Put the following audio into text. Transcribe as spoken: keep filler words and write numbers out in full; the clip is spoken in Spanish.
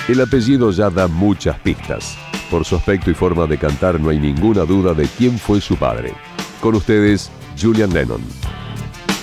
El apellido ya da muchas pistas. Por su aspecto y forma de cantar no hay ninguna duda de quién fue su padre. Con ustedes, Julian Lennon.